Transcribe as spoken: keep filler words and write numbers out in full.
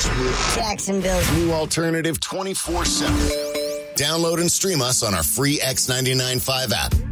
Nashville, Jacksonville. New Alternative twenty-four seven. Download and stream us on our free X ninety-nine point five app